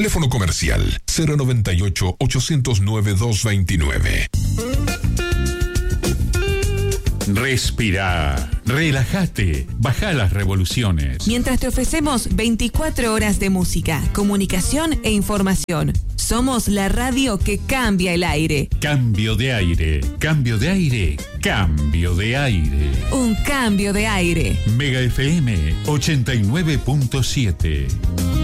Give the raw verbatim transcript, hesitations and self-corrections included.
Teléfono comercial cero noventa y ocho, ochocientos nueve, doscientos veintinueve. Respirá, relájate, bajá las revoluciones. Mientras te ofrecemos veinticuatro horas de música, comunicación e información. Somos la radio que cambia el aire. Cambio de aire, cambio de aire, cambio de aire. Un cambio de aire. Mega F M ochenta y nueve punto siete.